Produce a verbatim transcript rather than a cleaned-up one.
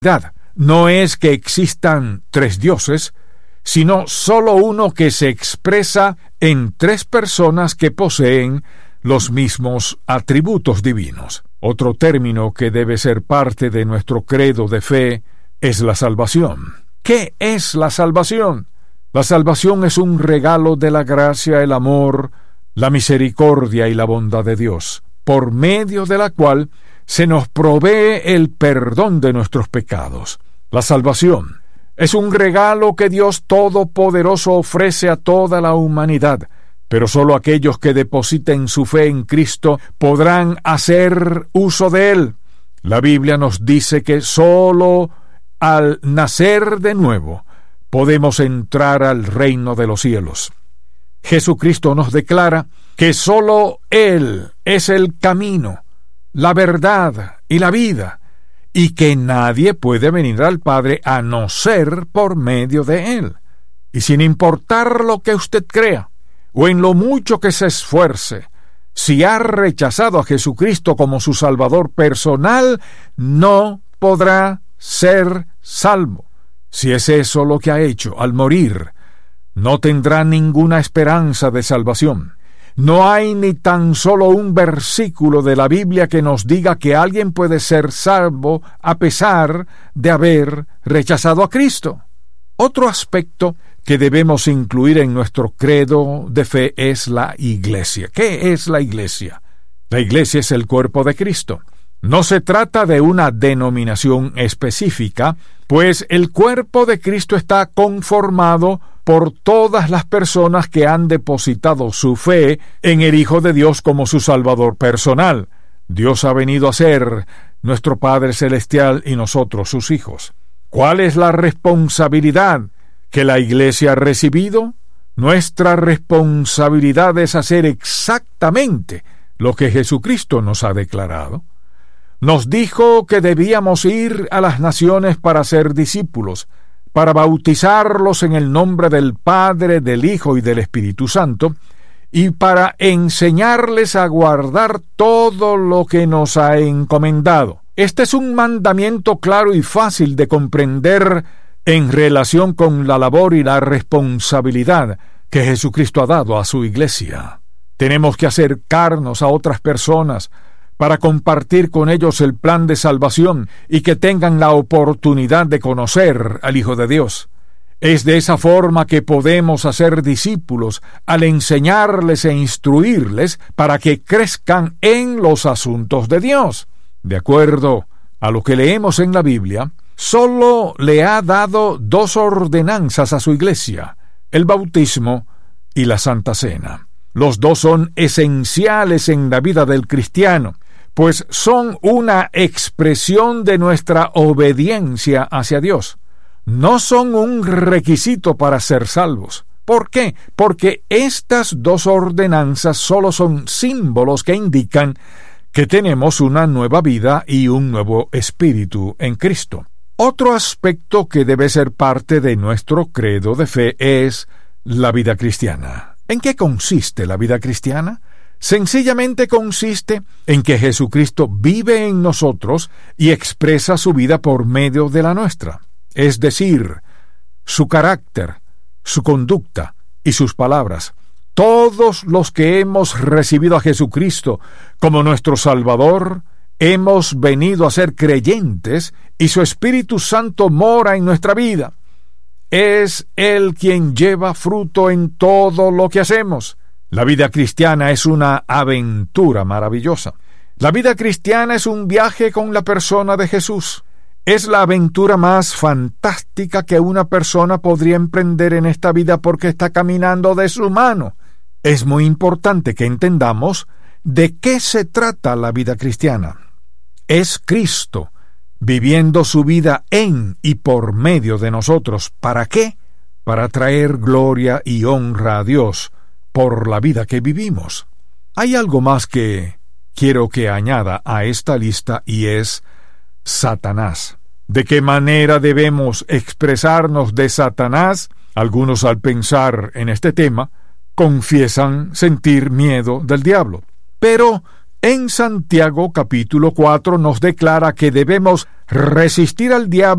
No es que existan tres dioses, sino solo uno que se expresa en tres personas que poseen los mismos atributos divinos. Otro término que debe ser parte de nuestro credo de fe es la salvación. ¿Qué es la salvación? La salvación es un regalo de la gracia, el amor, la misericordia y la bondad de Dios, por medio de la cual se nos provee el perdón de nuestros pecados. La salvación es un regalo que Dios Todopoderoso ofrece a toda la humanidad, pero solo aquellos que depositen su fe en Cristo podrán hacer uso de él. La Biblia nos dice que solo al nacer de nuevo podemos entrar al reino de los cielos. Jesucristo nos declara que solo Él es el camino, la verdad y la vida, y que nadie puede venir al Padre a no ser por medio de Él. Y sin importar lo que usted crea, o en lo mucho que se esfuerce, si ha rechazado a Jesucristo como su Salvador personal, no podrá ser salvo. Si es eso lo que ha hecho al morir, no tendrá ninguna esperanza de salvación. No hay ni tan solo un versículo de la Biblia que nos diga que alguien puede ser salvo a pesar de haber rechazado a Cristo. Otro aspecto que debemos incluir en nuestro credo de fe es la iglesia. ¿Qué es la iglesia? La iglesia es el cuerpo de Cristo. No se trata de una denominación específica, pues el cuerpo de Cristo está conformado por todas las personas que han depositado su fe en el Hijo de Dios como su Salvador personal. Dios ha venido a ser nuestro Padre Celestial y nosotros sus hijos. ¿Cuál es la responsabilidad que la Iglesia ha recibido? Nuestra responsabilidad es hacer exactamente lo que Jesucristo nos ha declarado. Nos dijo que debíamos ir a las naciones para ser discípulos, para bautizarlos en el nombre del Padre, del Hijo y del Espíritu Santo, y para enseñarles a guardar todo lo que nos ha encomendado. Este es un mandamiento claro y fácil de comprender en relación con la labor y la responsabilidad que Jesucristo ha dado a su iglesia. Tenemos que acercarnos a otras personas para compartir con ellos el plan de salvación y que tengan la oportunidad de conocer al Hijo de Dios. Es de esa forma que podemos hacer discípulos al enseñarles e instruirles para que crezcan en los asuntos de Dios. De acuerdo a lo que leemos en la Biblia, solo le ha dado dos ordenanzas a su iglesia: el bautismo y la Santa Cena. Los dos son esenciales en la vida del cristiano, pues son una expresión de nuestra obediencia hacia Dios. No son un requisito para ser salvos. ¿Por qué? Porque estas dos ordenanzas solo son símbolos que indican que tenemos una nueva vida y un nuevo espíritu en Cristo. Otro aspecto que debe ser parte de nuestro credo de fe es la vida cristiana. ¿En qué consiste la vida cristiana? Sencillamente consiste en que Jesucristo vive en nosotros y expresa su vida por medio de la nuestra, es decir, su carácter, su conducta y sus palabras. Todos los que hemos recibido a Jesucristo como nuestro Salvador, hemos venido a ser creyentes y su Espíritu Santo mora en nuestra vida. Es Él quien lleva fruto en todo lo que hacemos. La vida cristiana es una aventura maravillosa. La vida cristiana es un viaje con la persona de Jesús. Es la aventura más fantástica que una persona podría emprender en esta vida porque está caminando de su mano. Es muy importante que entendamos de qué se trata la vida cristiana. Es Cristo viviendo su vida en y por medio de nosotros. ¿Para qué? Para traer gloria y honra a Dios por la vida que vivimos. Hay algo más que quiero que añada a esta lista y es Satanás. ¿De qué manera debemos expresarnos de Satanás? Algunos, al pensar en este tema, confiesan sentir miedo del diablo. Pero, En Santiago capítulo cuatro nos declara que debemos resistir al diablo